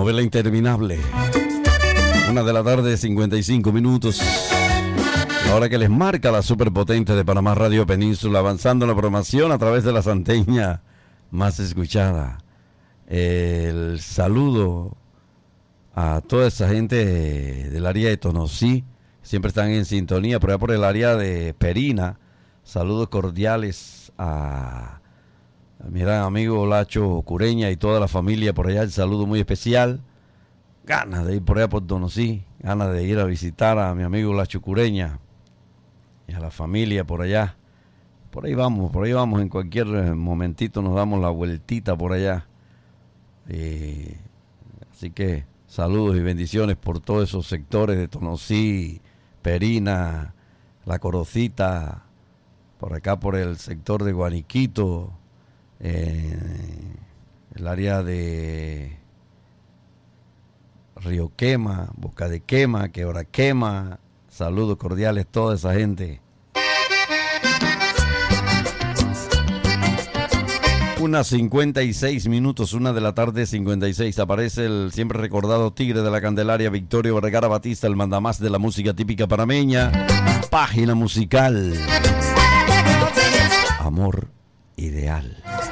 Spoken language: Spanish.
Novela interminable. 1:00 55 minutos. La hora que les marca la superpotente de Panamá Radio Península, avanzando en la programación a través de la santeña más escuchada. El saludo a toda esa gente del área de Tonosí, siempre están en sintonía, por allá por el área de Perina. Saludos cordiales a mi gran amigo Lacho Cureña y toda la familia por allá, el saludo muy especial. Ganas de ir por allá por Tonosí, ganas de ir a visitar a mi amigo Lacho Cureña y a la familia por allá. Por ahí vamos, en cualquier momentito nos damos la vueltita por allá. Así que saludos y bendiciones por todos esos sectores de Tonosí, Perina, La Corocita, por acá por el sector de Guaniquito, el área de Río Quema, Boca de Quema, Quebraquema. Saludos cordiales a toda esa gente. 1:56 minutos, 1:56. Aparece el siempre recordado tigre de la Candelaria, Victorio Vergara Batista, el mandamás de la música típica panameña. Página musical. Amor ideal.